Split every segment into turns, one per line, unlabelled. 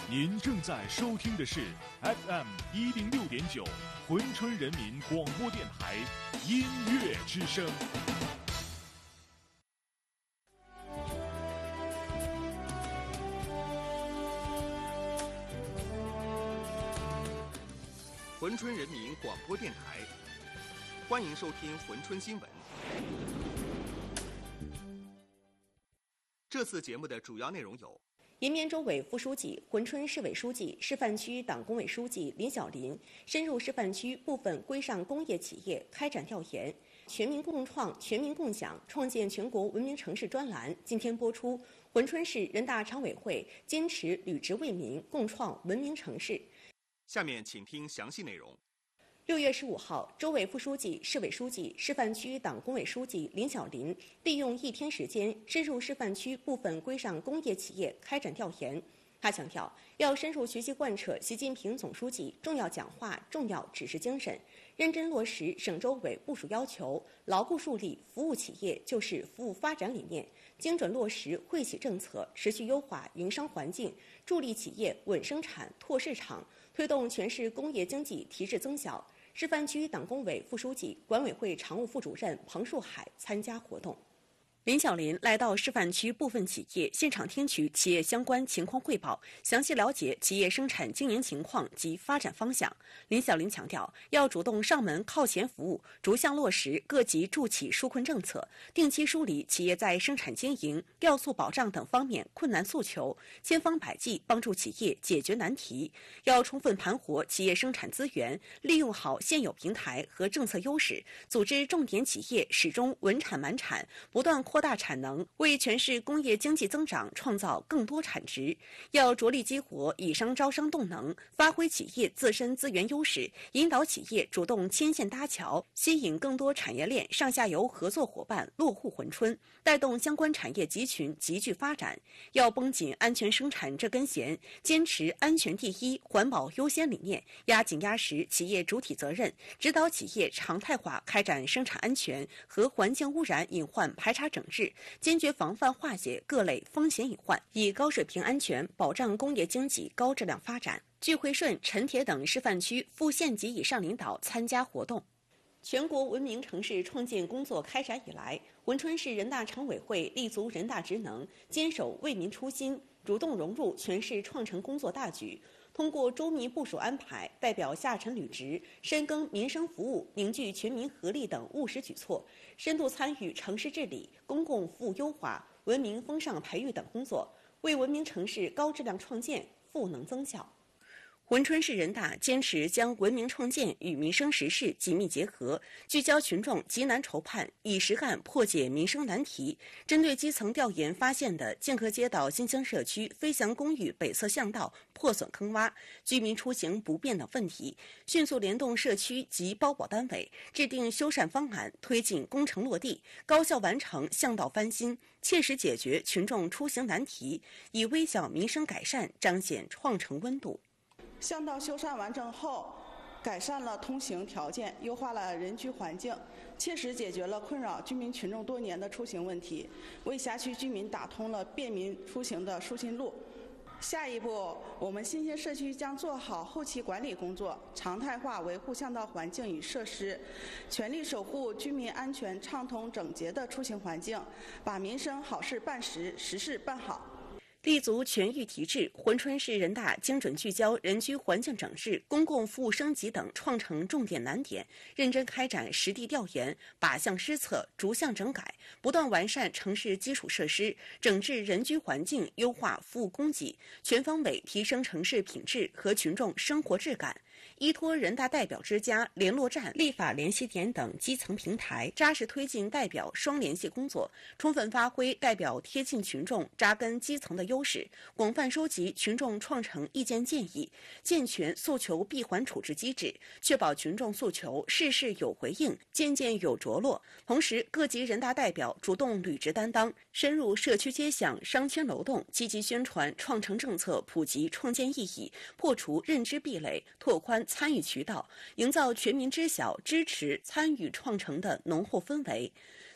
您正在收听的是 FM 106.9珲春人民广播电台音乐之声。
珲春人民广播电台，欢迎收听珲春新闻。这次节目的主要内容有：
延边州委副书记、珲春市委书记、示范区党工委书记林小林深入示范区部分规上工业企业开展调研。全民共创、全民共享，创建全国文明城市专栏今天播出。珲春市人大常委会坚持履职为民，共创文明城市。
下面请听详细内容。
6月15号，州委副书记、市委书记、示范区党工委书记林小林利用1天时间，深入示范区部分规上工业企业开展调研。他强调，要深入学习贯彻习近平总书记重要讲话、重要指示精神，认真落实省州委部署要求，牢固树立服务企业就是服务发展理念，精准落实惠企政策，持续优化营商环境，助力企业稳生产、拓市场，推动全市工业经济提质增效。示范区党工委副书记、管委会常务副主任彭树海参加活动。林小林来到示范区部分企业现场听取企业相关情况汇报，详细了解企业生产经营情况及发展方向。林小林强调，要主动上门靠前服务，逐项落实各级助企纾困政策，定期梳理企业在生产经营、要素保障等方面困难诉求，千方百计帮助企业解决难题。要充分盘活企业生产资源，利用好现有平台和政策优势，组织重点企业始终稳产满产，不断扩大产能，为全市工业经济增长创造更多产值。要着力激活以商招商动能，发挥企业自身资源优势，引导企业主动牵线搭桥，吸引更多产业链上下游合作伙伴落户珲春，带动相关产业集群集聚发展。要绷紧安全生产这根弦，坚持安全第一、环保优先理念，压紧压实企业主体责任，指导企业常态化开展生产安全和环境污染隐患排查整治，坚决防范化解各类风险隐患，以高水平安全保障工业经济高质量发展。聚会顺、陈铁等示范区副县级以上领导参加活动。全国文明城市创建工作开展以来，珲春市人大常委会立足人大职能，坚守为民初心，主动融入全市创城工作大局。通过周密部署安排，代表下沉履职、深耕民生服务、凝聚全民合力等务实举措，深度参与城市治理、公共服务优化、文明风尚培育等工作，为文明城市高质量创建赋能增效。珲春市人大坚持将文明创建与民生实事紧密结合，聚焦群众急难愁盼，以实干破解民生难题。针对基层调研发现的剑河街道新兴社区飞翔公寓北侧巷道破损坑洼、居民出行不便等问题，迅速联动社区及包保单位，制定修缮方案，推进工程落地，高效完成巷道翻新，切实解决群众出行难题，以微小民生改善彰显创城温度。
巷道修缮完成后，改善了通行条件，优化了人居环境，切实解决了困扰居民群众多年的出行问题，为辖区居民打通了便民出行的疏沁路。下一步，我们新兴社区将做好后期管理工作，常态化维护巷道环境与设施，全力守护居民安全畅通整洁的出行环境，把民生好事办实，实事办好。
立足全域提质，珲春市人大精准聚焦人居环境整治、公共服务升级等创城重点难点，认真开展实地调研，靶向施策，逐项整改，不断完善城市基础设施，整治人居环境，优化服务供给，全方位提升城市品质和群众生活质感。依托人大代表之家、联络站、立法联系点等基层平台，扎实推进代表双联系工作，充分发挥代表贴近群众、扎根基层的优势，广泛收集群众创城意见建议，健全诉求闭环处置机制，确保群众诉求事事有回应、件件有着落。同时，各级人大代表主动履职担当，深入社区街巷、商圈楼栋，积极宣传创城政策普及创建意义，破除认知壁垒，拓宽参与渠道，营造全民知晓、支持、参与创城的浓厚氛围。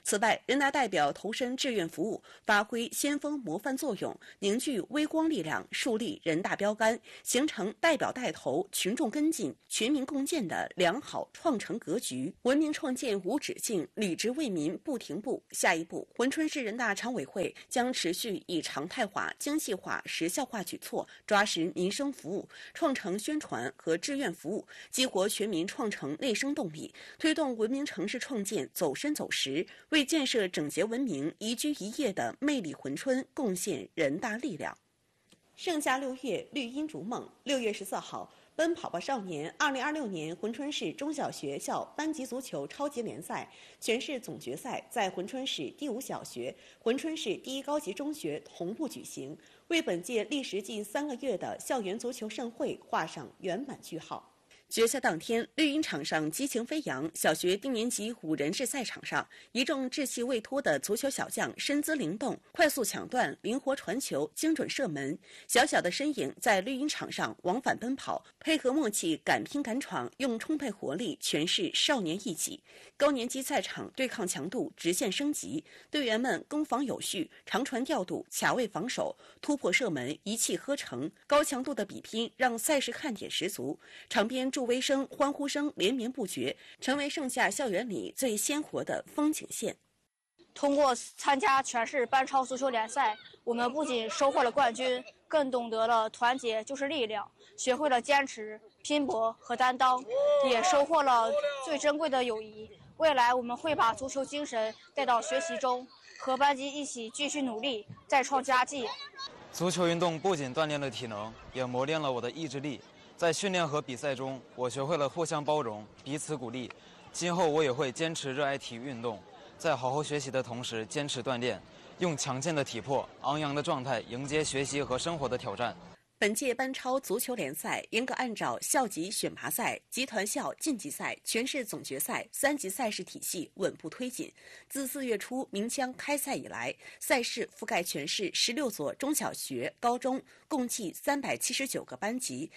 此外，人大代表投身志愿服务，发挥先锋模范作用，凝聚微光力量，树立人大标杆，形成代表带头、群众跟进、全民共建的良好创成格局。文明创建无止境，履职为民不停步。下一步，珲春市人大常委会将持续以常态化、精细化、时效化举措，抓实民生服务、创城宣传和志愿服务，激活全民创城内生动力，推动文明城市创建走深走实，为建设整洁文明、宜居宜业的魅力珲春贡献人大力量。盛夏6月，绿荫逐梦。6月14号，奔跑吧少年2026年珲春市中小学校班级足球超级联赛全市总决赛在珲春市第5小学、珲春市第1高级中学同步举行，为本届历时近3个月的校园足球盛会画上圆满句号。决赛当天，绿茵场上激情飞扬。小学低年级5人制赛场上，一众稚气未脱的足球小将身姿灵动，快速抢断，灵活传球，精准射门。小小的身影在绿茵场上往返奔跑，配合默契，敢拼敢闯，用充沛活力诠释少年义气。高年级赛场对抗强度直线升级，队员们攻防有序，长传调度，卡位防守，突破射门，一气呵成。高强度的比拼让赛事看点十足，场边助威声、欢呼声连绵不绝，成为盛夏校园里最鲜活的风景线。
通过参加全市班超足球联赛，我们不仅收获了冠军，更懂得了团结就是力量，学会了坚持、拼搏和担当，也收获了最珍贵的友谊。未来我们会把足球精神带到学习中，和班级一起继续努力，再创佳绩。
足球运动不仅锻炼了体能，也磨练了我的意志力。在训练和比赛中，我学会了互相包容、彼此鼓励。今后我也会坚持热爱体育运动，在好好学习的同时坚持锻炼，用强健的体魄、昂扬的状态迎接学习和生活的挑战。
本届班超足球联赛严格按照校级选拔赛、集团校晋级赛、全市总决赛3级赛事体系稳步推进。自4月初鸣枪开赛以来，赛事覆盖全市16所中小学、高中，共计379个班级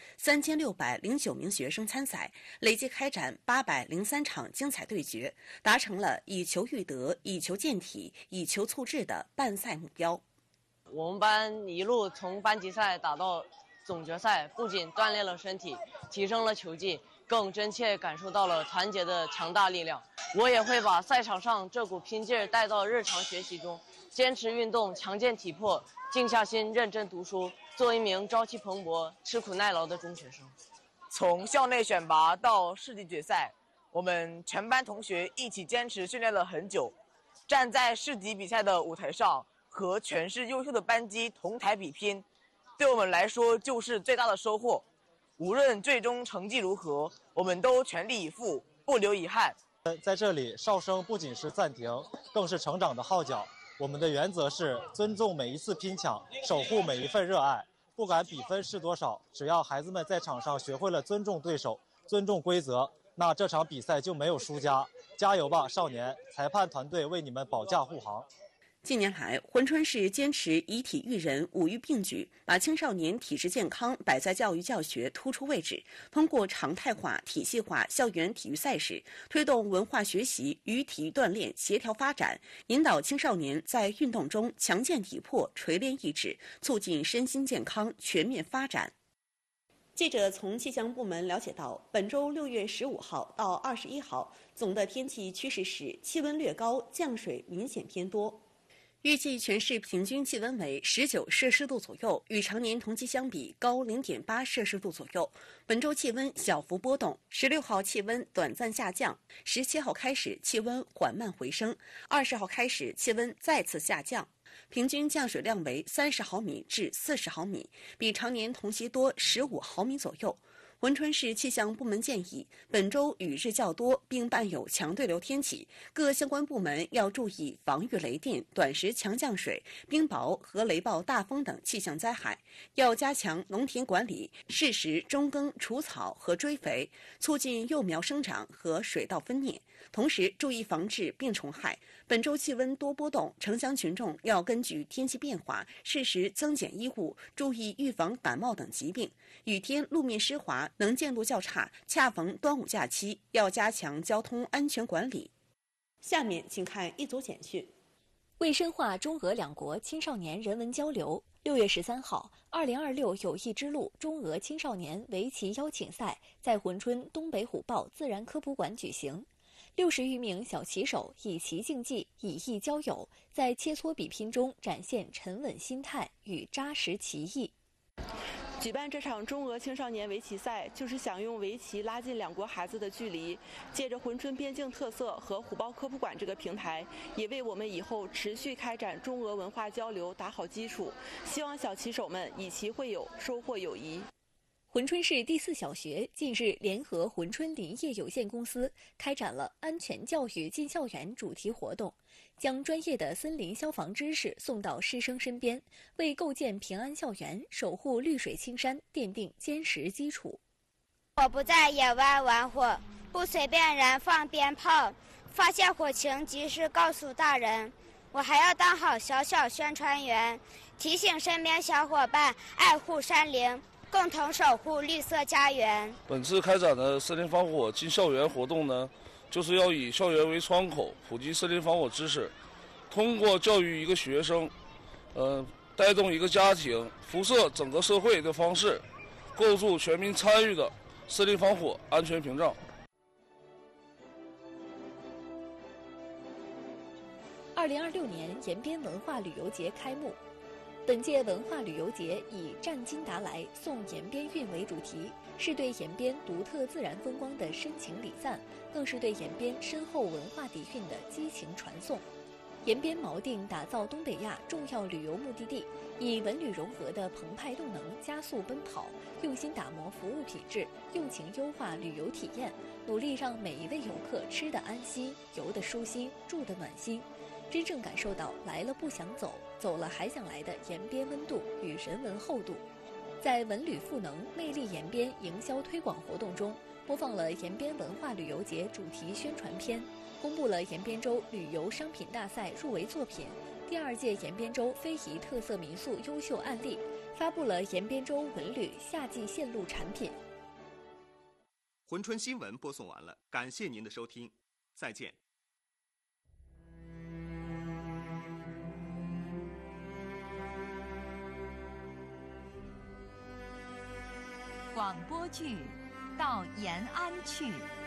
，3609名学生参赛，累计开展803场精彩对决，达成了以球育德、以球健体、以球促智的办赛目标。
我们班一路从班级赛打到总决赛，不仅锻炼了身体，提升了球技，更真切感受到了团结的强大力量。我也会把赛场上这股拼劲儿带到日常学习中，坚持运动，强健体魄，静下心认真读书，做一名朝气蓬勃、吃苦耐劳的中学生。
从校内选拔到市级决赛，我们全班同学一起坚持训练了很久，站在市级比赛的舞台上，和全市优秀的班级同台比拼，对我们来说就是最大的收获。无论最终成绩如何，我们都全力以赴，不留遗憾。
在这里，哨声不仅是暂停，更是成长的号角。我们的原则是尊重每一次拼抢，守护每一份热爱。不管比分是多少，只要孩子们在场上学会了尊重对手、尊重规则，那这场比赛就没有输家。加油吧，少年！裁判团队为你们保驾护航。
近年来，珲春市坚持以体育人、五育并举，把青少年体质健康摆在教育教学突出位置。通过常态化、体系化校园体育赛事，推动文化学习与体育锻炼协调发展，引导青少年在运动中强健体魄、锤炼意志，促进身心健康全面发展。记者从气象部门了解到，本周6月15号到21号，总的天气趋势是气温略高，降水明显偏多。预计全市平均气温为19摄氏度左右，与常年同期相比高0.8摄氏度左右。本周气温小幅波动，16号气温短暂下降，17号开始气温缓慢回升，20号开始气温再次下降。平均降水量为30毫米至40毫米，比常年同期多15毫米左右。珲春市气象部门建议，本周雨势较多，并伴有强对流天气，各相关部门要注意防御雷电、短时强降水、冰雹和雷暴大风等气象灾害，要加强农田管理，适时中耕除草和追肥，促进幼苗生长和水稻分蘖，同时注意防治病虫害。本周气温多波动，城乡群众要根据天气变化，适时增减衣物，注意预防感冒等疾病。雨天路面湿滑，能见度较差，恰逢端午假期，要加强交通安全管理。 下面请看一组简讯。
为深化中俄两国青少年人文交流，6月13号，2026友谊之路中俄青少年围棋邀请赛在珲春东北虎豹自然科普馆举行。60余名小棋手以棋竞技，以艺交友，在切磋比拼中展现沉稳心态与扎实棋艺。
举办这场中俄青少年围棋赛，就是想用围棋拉近两国孩子的距离。借着珲春边境特色和虎豹科普馆这个平台，也为我们以后持续开展中俄文化交流打好基础。希望小棋手们以棋会友，收获友谊。
珲春市第4小学近日联合珲春林业有限公司开展了安全教育进校园主题活动，将专业的森林消防知识送到师生身边，为构建平安校园、守护绿水青山奠定坚实基础。
我不在野外玩火，不随便燃放鞭炮，发现火情及时告诉大人。我还要当好小小宣传员，提醒身边小伙伴爱护山林，共同守护绿色家园。
本次开展的森林防火进校园活动呢，就是要以校园为窗口，普及森林防火知识，通过教育一个学生，带动一个家庭，辐射整个社会的方式，构筑全民参与的森林防火安全屏障。
2026年延边文化旅游节开幕。本届文化旅游节以“战金达来，送延边韵”为主题，是对延边独特自然风光的深情礼赞，更是对延边深厚文化底蕴的激情传颂。延边锚定打造东北亚重要旅游目的地，以文旅融合的澎湃动能加速奔跑，用心打磨服务品质，用情优化旅游体验，努力让每一位游客吃得安心、游得舒心、住得暖心。真正感受到来了不想走，走了还想来的延边温度与人文厚度。在文旅赋能魅力延边营销推广活动中，播放了延边文化旅游节主题宣传片，公布了延边州旅游商品大赛入围作品，第2届延边州非遗特色民宿优秀案例，发布了延边州文旅夏季线路产品。
珲春新闻播送完了，感谢您的收听，再见。
广播剧《到延安去》。